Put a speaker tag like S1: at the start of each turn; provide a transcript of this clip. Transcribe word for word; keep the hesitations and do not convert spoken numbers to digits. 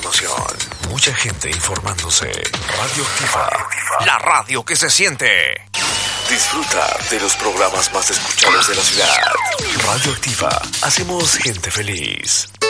S1: información, mucha gente informándose. Radioactiva, la radio que se siente. Disfruta de los programas más escuchados de la ciudad. Radioactiva, hacemos gente feliz.